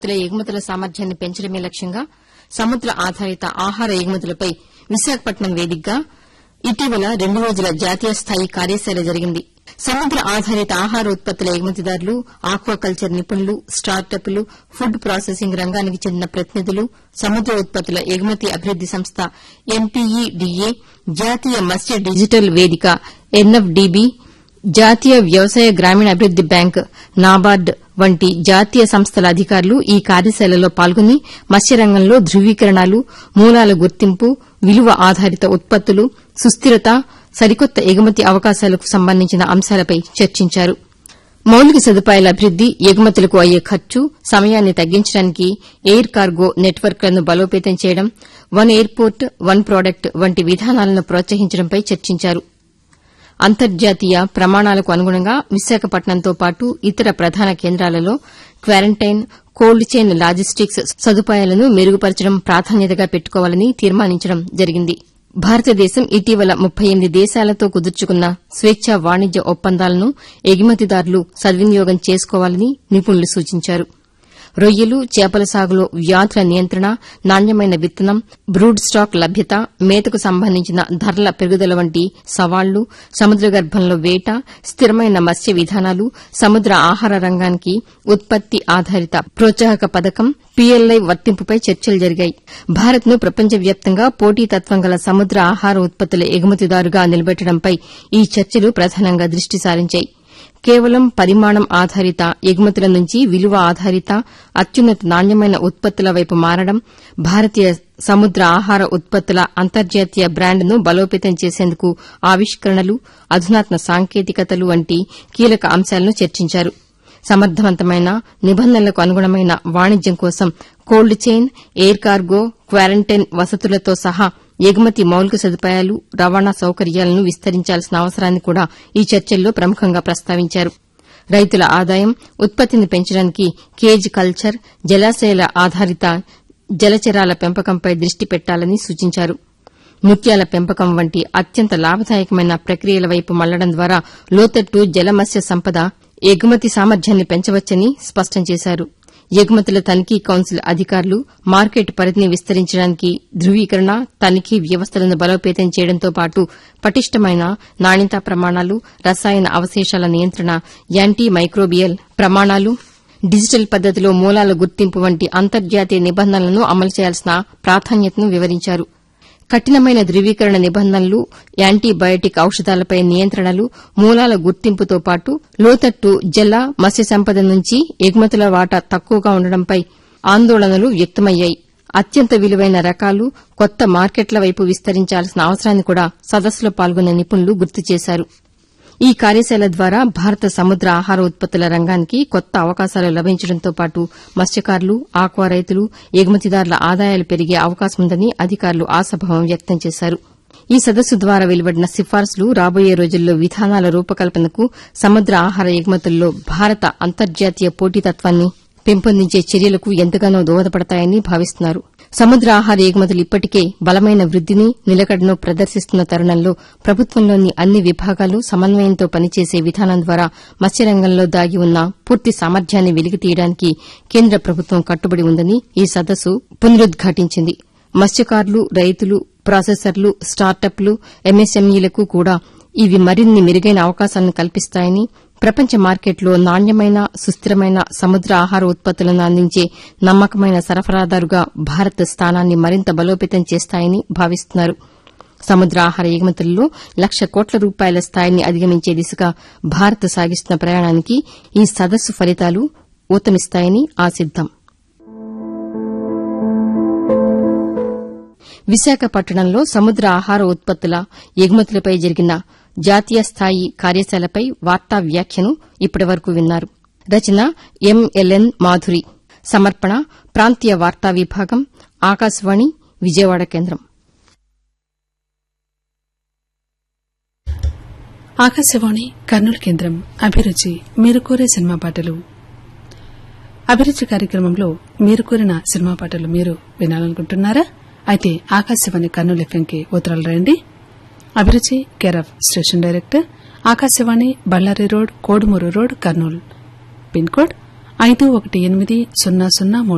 ఎగుమతుల సామర్థ్యాన్ని పెంచడమే లక్ష్యంగా సముద్ర ఆధారిత ఆహార ఎగుమతులపై విశాఖపట్నం వేదికగా ఇటీవల 2 రోజుల జాతీయ స్థాయి కార్యశాల జరిగింది. సముద్ర ఆధారిత ఆహార ఉత్పత్తుల ఎగుమతిదారులు, ఆక్వాకల్చర్ నిపుణులు, స్టార్టప్లు, ఫుడ్ ప్రాసెసింగ్ రంగానికి చెందిన ప్రతినిధులు, సముద్ర ఉత్పత్తుల ఎగుమతి అభివృద్ది సంస్థ NPEDA, జాతీయ మత్స్య డిజిటల్ వేదిక NFDB, జాతీయ వ్యవసాయ గ్రామీణాభివృద్ది బ్యాంక్ నాబార్డ్ వంటి జాతీయ సంస్థల అధికారులు ఈ కార్యశాలలో పాల్గొని మత్స్యరంగంలో ధృవీకరణలు, మూలాల గుర్తింపు, విలువ ఆధారిత ఉత్పత్తులు, సుస్థిరత, సరికొత్త ఎగుమతి అవకాశాలకు సంబంధించిన అంశాలపై చర్చించారు. మౌలిక సదుపాయాల అభివృద్ది, ఎగుమతులకు అయ్యే ఖర్చు, సమయాన్ని తగ్గించడానికి ఎయిర్ కార్గో నెట్వర్క్లను బలోపేతం చేయడం, వన్ ఎయిర్పోర్ట్ వన్ ప్రాడక్ట్ వంటి విధానాలను ప్రోత్సహించడంపై చర్చించారు. అంతర్జాతీయ ప్రమాణాలకు అనుగుణంగా విశాఖపట్నంతో పాటు ఇతర ప్రధాన కేంద్రాలలో క్వారంటైన్, కోల్డ్ చైన్ లాజిస్టిక్స్ సదుపాయాలను మెరుగుపరచడం ప్రాధాన్యతగా పెట్టుకోవాలని తీర్మానించడం జరిగింది. భారతదేశం ఇటీవల 38 దేశాలతో కుదుర్చుకున్న స్వేచ్ఛా వాణిజ్య ఒప్పందాలను ఎగుమతిదారులు సద్వినియోగం చేసుకోవాలని నిపుణులు సూచించారు. రొయ్యలు, చేపల సాగులో వ్యాధుల నియంత్రణ, నాణ్యమైన విత్తనం, బ్రూడ్ స్టాక్ లభ్యత, మేతకు సంబంధించిన ధరల పెరుగుదల వంటి సవాళ్లు, సముద్ర గర్భంలో వేట, స్థిరమైన మత్స్య విధానాలు, సముద్ర ఆహార రంగానికి ఉత్పత్తి ఆధారిత ప్రోత్సాహక పథకం PLI వర్తింపుపై చర్చలు జరిగాయి. భారత్ను ప్రపంచవ్యాప్తంగా పోటీతత్వం గల సముద్ర ఆహార ఉత్పత్తుల ఎగుమతిదారుగా నిలబెట్టడంపై ఈ చర్చలు ప్రధానంగా దృష్టి సారించాయి. కేవలం పరిమాణం ఆధారిత ఎగుమతుల నుంచి విలువ ఆధారిత, అత్యున్నత నాణ్యమైన ఉత్పత్తుల వైపు మారడం, భారతీయ సముద్ర ఆహార ఉత్పత్తుల అంతర్జాతీయ బ్రాండ్ను బలోపేతం చేసేందుకు ఆవిష్కరణలు, అధునాతన సాంకేతికతలు వంటి కీలక అంశాలను చర్చించారు. సమర్థవంతమైన, నిబంధనలకు అనుగుణమైన వాణిజ్యం కోసం cold chain, air cargo, quarantine వసతులతో సహా ఎగుమతి మౌలిక సదుపాయాలు, రవాణా సౌకర్యాలను విస్తరించాల్సిన అవసరాన్ని కూడా ఈ చర్చల్లో ప్రముఖంగా ప్రస్తావించారు. రైతుల ఆదాయం, ఉత్పత్తిని పెంచడానికి కేజ్ కల్చర్, జలాశయాల ఆధారిత జలచరాల పెంపకంపై దృష్టి పెట్టాలని సూచించారు. ముత్యాల పెంపకం వంటి అత్యంత లాభదాయకమైన ప్రక్రియల వైపు మళ్లడం ద్వారా లోతట్టు జలమత్స్య సంపద ఎగుమతి సామర్థ్యాన్ని పెంచవచ్చని స్పష్టం చేశారు. ఎగుమతుల తనిఖీ కౌన్సిల్ అధికారులు మార్కెట్ పరిధిని విస్తరించడానికి ధృవీకరణ, తనిఖీ వ్యవస్థలను బలోపేతం చేయడంతో పాటు పటిష్టమైన నాణ్యతా ప్రమాణాలు, రసాయన అవశేషాల నియంత్రణ, యాంటీ మైక్రోబియల్ ప్రమాణాలు, డిజిటల్ పద్దతిలో మూలాల గుర్తింపు వంటి అంతర్జాతీయ నిబంధనలను అమలు చేయాల్సిన ప్రాధాన్యతను వివరించారు. కఠినమైన ధృవీకరణ నిబంధనలు, యాంటీబయాటిక్ ఔషధాలపై నియంత్రణలు, మూలాల గుర్తింపుతో పాటు లోతట్టు జల, మత్స్య సంపద నుంచి ఎగుమతుల వాటా తక్కువగా ఉండడంపై ఆందోళనలు వ్యక్తమయ్యాయి. అత్యంత విలువైన రకాలు, కొత్త మార్కెట్ల వైపు విస్తరించాల్సిన అవసరాన్ని కూడా సదస్సులో పాల్గొన్న నిపుణులు గుర్తు చేశారు. ఈ కార్యశాల ద్వారా భారత సముద్ర ఆహార ఉత్పత్తుల రంగానికి కొత్త అవకాశాలు లభించడంతో పాటు మత్స్యకారులు, ఆక్వా రైతులు, ఎగుమతిదారుల ఆదాయాలు పెరిగే అవకాశముందని అధికారులు ఆశాభావం వ్యక్తం చేశారు. ఈ సదస్సు ద్వారా వెలువడిన సిఫార్సులు రాబోయే రోజుల్లో విధానాల రూపకల్పనకు, సముద్ర ఆహార ఎగుమతుల్లో భారత అంతర్జాతీయ పోటీతత్వాన్ని పెంపొందించే చర్యలకు ఎంతగానో దోహదపడతాయని భావిస్తున్నారు. సముద్ర ఆహార ఎగుమతులు ఇప్పటికే బలమైన వృద్దిని, నిలకడను ప్రదర్శిస్తున్న తరుణంలో ప్రభుత్వంలోని అన్ని విభాగాలు సమన్వయంతో పనిచేసే విధానం ద్వారా మత్స్యరంగంలో దాగి ఉన్న పూర్తి సామర్థ్యాన్ని వెలికితీయడానికి కేంద్ర ప్రభుత్వం కట్టుబడి ఉందని ఈ సదస్సు పునరుద్ఘాటించింది. మత్స్యకారులు, రైతులు, ప్రాసెసర్లు, స్టార్టప్లు, MSMEలకు కూడా ఇవి మరిన్ని మెరుగైన అవకాశాలను కల్పిస్తాయని, ప్రపంచ మార్కెట్లో నాణ్యమైన, సుస్థిరమైన సముద్ర ఆహార ఉత్పత్తులను అందించే నమ్మకమైన సరఫరాదారుగా భారత్ స్థానాన్ని మరింత బలోపేతం చేస్తాయని భావిస్తున్నారు. సముద్ర ఆహార ఎగుమతుల్లో ₹1,00,000 కోట్ల స్థాయిని అధిగమించే దిశగా భారత్ సాగిస్తున్న ప్రయాణానికి ఈ సదస్సు ఫలితాలు ఊతమిస్తాయని ఆశిద్దాం. విశాఖపట్నంలో సముద్ర ఆహార ఉత్పత్తుల ఎగుమతులపై జరిగిన జాతీయ స్థాయి కార్యశాలపై వార్తా వ్యాఖ్యను ఇప్పటివరకు విన్నారు. రచన MLN మాధురి. సమర్పణ ప్రాంతీయ వార్తా విభాగం, ఆకాశవాణి విజయవాడ కేంద్రం. ఆకాశవాణి కర్నూలు కేంద్రం. అభిరుచి మీరు కోరే సినిమా పాటలు. అభిరుచి కార్యక్రమంలో మీరు కోరిన సినిమా పాటలు మీరు వినాలనుకుంటున్నారా? అయితే ఆకాశవాణి కర్నూలు ఎఫ్ఎంకి ఉత్తరాలు రాయండి. అభిరుచి care of station director, Akashvani, Ballari road, Kodumur road, Kurnool. Pin code 518003.